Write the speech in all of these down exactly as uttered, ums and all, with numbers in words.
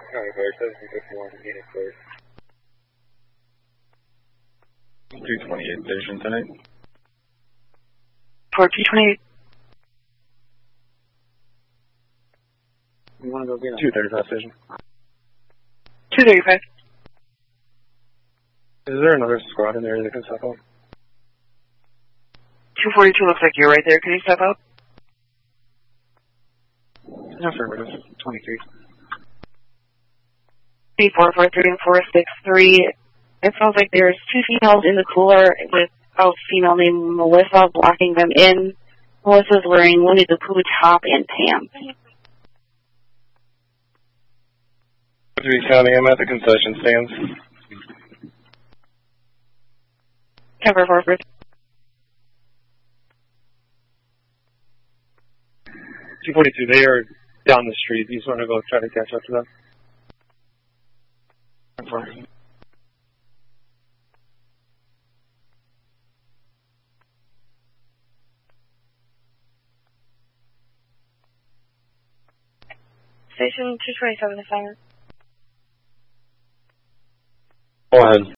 Alright, Bear, seven fifty-one, unit clear. two twenty-eight station tonight. For two twenty-eight. You want to go get two thirty-five station. two thirty-five. Is there another squad in there that can step up? two forty-two looks like you're right there. Can you step up? Affirmative, twenty-three. eight four four three and four six three. It sounds like there's two females in the cooler with a female named Melissa blocking them in. Melissa's wearing Winnie the Pooh top and pants. Three County, I'm at the concession stands. Cover four four. two forty-two, they are down the street. You just want to go try to catch up to them? Station two twenty-seven assignment. Go ahead.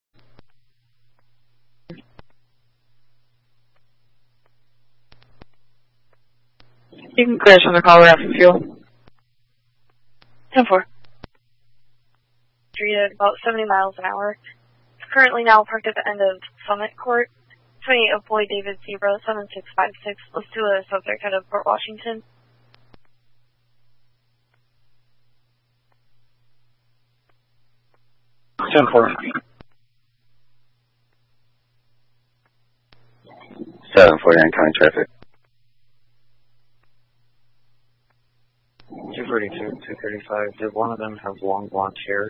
You can crash on the call after fuel. ten four. Street at about seventy miles an hour. It's currently now parked at the end of Summit Court. twenty-eight of Boy David Zebra, seven six five six. Let's do a subject out of Port Washington. ten four. seven forty on county traffic. two thirty-two, two thirty-five. Did one of them have long blonde hair?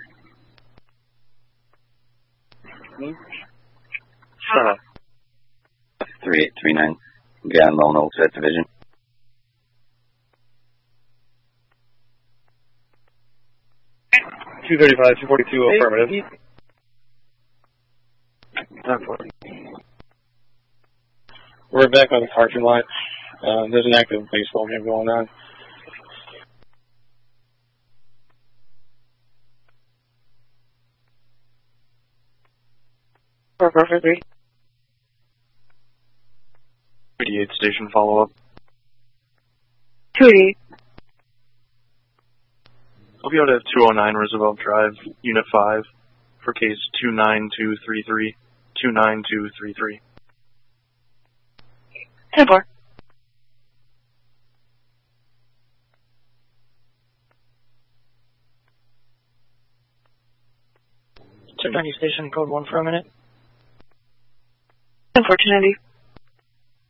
Hmm? Shut up. three eight three nine. Guy on Lone Oaks at Division. two thirty-five, two forty-two, affirmative. ten forty. We're back on the parking lot. Uh, there's an active baseball game going on. four four four three. eighty-eight station follow-up. two eighty-eight. I'll be out at two oh nine Roosevelt Drive, Unit five, for case two nine two three three, two nine two three three. ten four. two ninety station, code one for a minute. ten four two ninety.